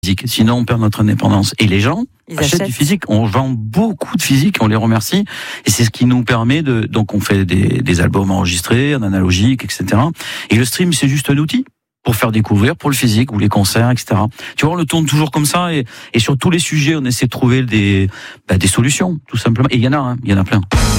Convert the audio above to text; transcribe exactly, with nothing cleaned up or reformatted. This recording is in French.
physique. Sinon, on perd notre indépendance. Et les gens Ils achètent, achètent du physique. On vend beaucoup de physique, on les remercie. Et c'est ce qui nous permet de... Donc, on fait des, des albums enregistrés, en analogique, et cetera. Et le stream, c'est juste un outil pour faire découvrir, pour le physique, ou les concerts, et cetera. Tu vois, on le tourne toujours comme ça. Et, et sur tous les sujets, on essaie de trouver des, bah, des solutions, tout simplement. Et il y en a, hein, il y en a plein.